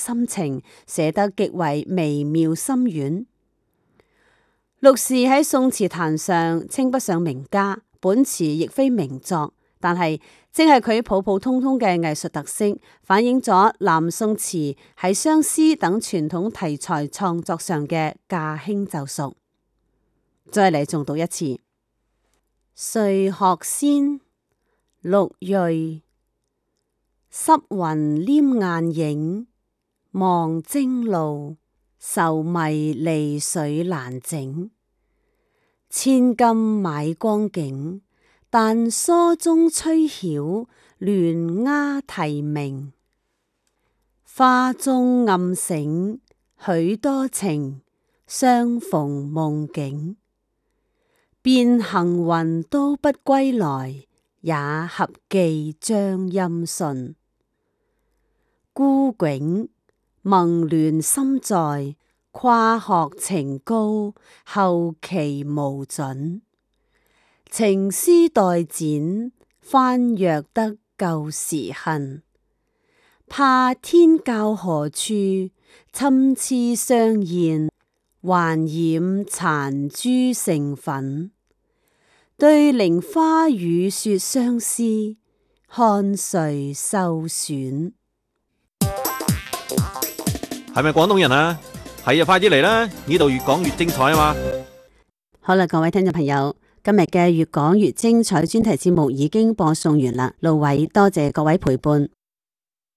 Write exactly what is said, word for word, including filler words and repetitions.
心情，寫得極為微妙深遠。陸氏喺宋詞壇上稱不上名家，本詞亦非名作，但係正係佢普普通通嘅藝術特色，反映咗南宋詞喺相思等傳統題材創作上嘅駕輕就熟。再嚟重讀一次：睡鶴仙，陸芮。濕雲黏雁影，望征路，愁迷離水難整。千金買光景，但疏中吹曉，亂鴉啼鳴。花中暗醒，許多情，相逢夢境。便行雲都不歸來，也合寄張音信。孤迥萌亂心在，跨學情高，後期無準。情絲待剪，翻若得舊時恨。怕天教何處，參差相現，還染殘朱成粉。對菱花雨雪相思，看誰受損。 係咪廣東人啊？係啊，快啲嚟啦！呢度越講越精彩啊嘛！ 好啦，各位聽眾朋友，今日嘅越講越精彩專題節目已經播送完啦。路偉多謝各位陪伴。